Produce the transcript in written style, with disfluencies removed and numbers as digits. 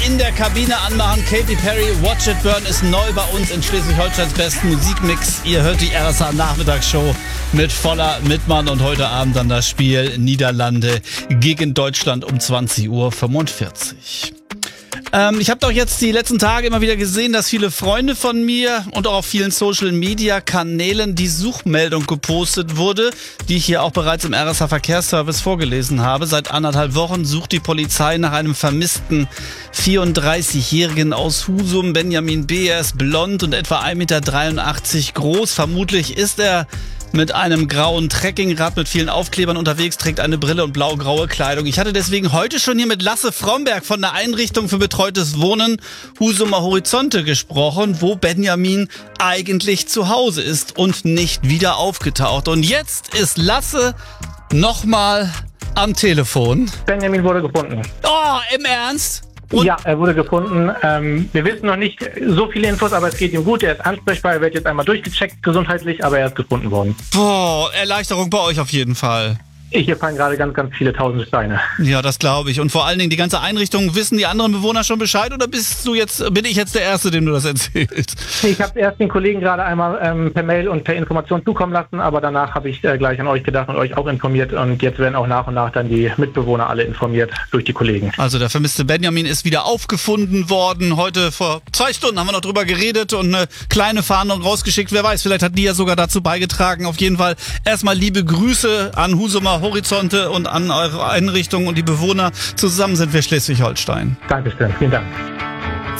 in der Kabine anmachen. Katy Perry, Watch It Burn ist neu bei uns in Schleswig-Holsteins besten Musikmix. Ihr hört die RSA Nachmittagsshow mit Voller Mittmann und heute Abend dann das Spiel Niederlande gegen Deutschland um 20:45 Uhr. Ich habe doch jetzt die letzten Tage immer wieder gesehen, dass viele Freunde von mir und auch auf vielen Social-Media-Kanälen die Suchmeldung gepostet wurde, die ich hier auch bereits im RSA Verkehrsservice vorgelesen habe. Seit 1,5 Wochen sucht die Polizei nach einem vermissten 34-Jährigen aus Husum. Benjamin B. Er ist blond und etwa 1,83 Meter groß. Vermutlich ist er mit einem grauen Trekkingrad mit vielen Aufklebern unterwegs, trägt eine Brille und blau-graue Kleidung. Ich hatte deswegen heute schon hier mit Lasse Fromberg von der Einrichtung für betreutes Wohnen Husumer Horizonte gesprochen, wo Benjamin eigentlich zu Hause ist und nicht wieder aufgetaucht. Und jetzt ist Lasse nochmal am Telefon. Benjamin wurde gefunden. Oh, im Ernst? Und? Ja, er wurde gefunden. Wir wissen noch nicht so viele Infos, aber es geht ihm gut. Er ist ansprechbar, er wird jetzt einmal durchgecheckt gesundheitlich, aber er ist gefunden worden. Boah, Erleichterung bei euch auf jeden Fall. Hier fallen gerade ganz, ganz viele tausend Steine. Ja, das glaube ich. Und vor allen Dingen die ganze Einrichtung, wissen die anderen Bewohner schon Bescheid oder bin ich jetzt der Erste, dem du das erzählst? Ich habe erst den Kollegen gerade einmal per Mail und per Information zukommen lassen, aber danach habe ich gleich an euch gedacht und euch auch informiert und jetzt werden auch nach und nach dann die Mitbewohner alle informiert durch die Kollegen. Also der vermisste Benjamin ist wieder aufgefunden worden. Heute vor 2 Stunden haben wir noch drüber geredet und eine kleine Fahndung rausgeschickt. Wer weiß, vielleicht hat die ja sogar dazu beigetragen. Auf jeden Fall erstmal liebe Grüße an Husumer Horizonte und an eure Einrichtung und die Bewohner. Zusammen sind wir Schleswig-Holstein. Dankeschön, vielen Dank.